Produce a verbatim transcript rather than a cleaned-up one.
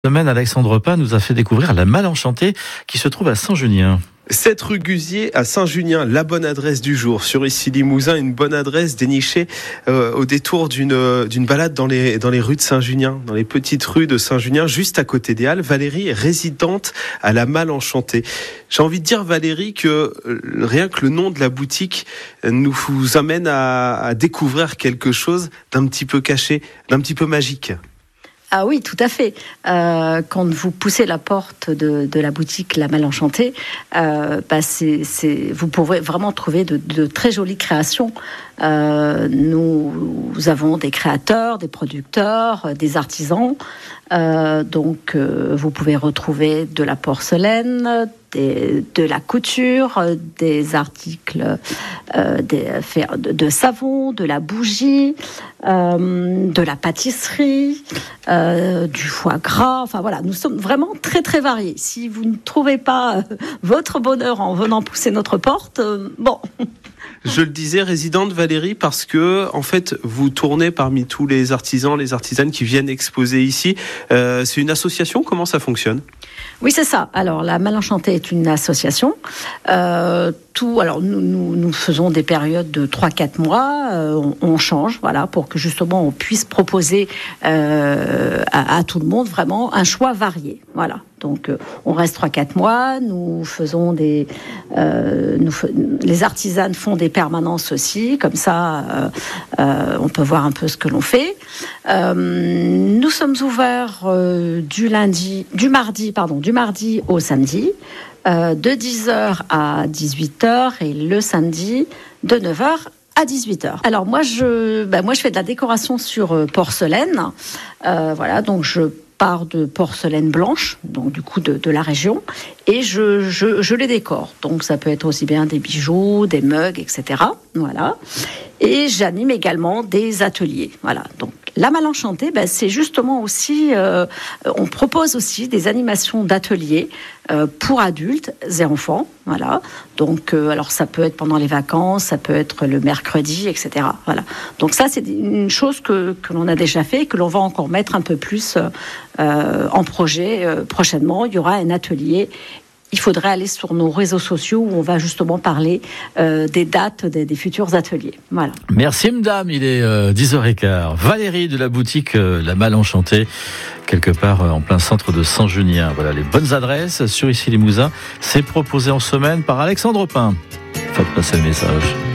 Semaine, Alexandre Pin nous a fait découvrir la Malle Enchantée qui se trouve à Saint-Junien. sept rue Guzier à Saint-Junien, la bonne adresse du jour. Sur Issy-Limousin, une bonne adresse dénichée euh, au détour d'une, d'une balade dans les, dans les rues de Saint-Junien, dans les petites rues de Saint-Junien, juste à côté des Halles. Valérie est résidente à la Malle Enchantée. J'ai envie de dire, Valérie, que euh, rien que le nom de la boutique nous vous amène à, à découvrir quelque chose d'un petit peu caché, d'un petit peu magique. Ah oui, tout à fait. Euh, quand vous poussez la porte de, de la boutique La Malle Enchantée, euh, bah c'est, c'est, vous pourrez vraiment trouver de, de très jolies créations. Euh, nous, nous avons des créateurs, des producteurs, des artisans. Euh, donc, euh, vous pouvez retrouver de la porcelaine, des, de la couture, des articles euh, des, de, de savon, de la bougie, euh, de la pâtisserie, euh, du foie gras. Enfin voilà, nous sommes vraiment très très variés. Si vous ne trouvez pas euh, votre bonheur en venant pousser notre porte, euh, bon... Je le disais, résidente Valérie, parce que en fait, vous tournez parmi tous les artisans, les artisanes qui viennent exposer ici. Euh, c'est une association. Comment ça fonctionne ? Oui, c'est ça. Alors, la Malle Enchantée est une association. Euh, tout. Alors, nous, nous, nous faisons des périodes de trois à quatre mois. Euh, on, on change, voilà, pour que justement on puisse proposer euh, à, à tout le monde vraiment un choix varié. Voilà. Donc, euh, on reste trois à quatre mois. Nous faisons des. Euh, nous, les artisanes font des permanences aussi. Comme ça, euh, euh, on peut voir un peu ce que l'on fait. Euh, nous sommes ouverts euh, du lundi, du mardi, pardon, du mardi au samedi, euh, de dix heures à dix-huit heures et le samedi de neuf heures à dix-huit heures. Alors moi, je, ben moi, je fais de la décoration sur euh, porcelaine. Euh, voilà, donc je part de porcelaine blanche, donc du coup de, de la région, et je, je, je les décore. Donc ça peut être aussi bien des bijoux, des mugs, et cetera. Voilà. Et j'anime également des ateliers. Voilà. Donc la Malle Enchantée, ben, c'est justement aussi, euh, on propose aussi des animations d'ateliers euh, pour adultes et enfants. Voilà. Donc, euh, alors ça peut être pendant les vacances, ça peut être le mercredi, et cetera. Voilà. Donc ça, c'est une chose que, que l'on a déjà fait et que l'on va encore mettre un peu plus euh, en projet euh, prochainement. Il y aura un atelier. Il faudrait aller sur nos réseaux sociaux où on va justement parler euh, des dates des, des futurs ateliers. Voilà. Merci madame, il est euh, dix heures quinze. Valérie de la boutique euh, La Malle Enchantée, quelque part euh, en plein centre de Saint-Junien. Voilà les bonnes adresses sur Issy-Limousin. C'est proposé en semaine par Alexandre Pin. Faites passer le message.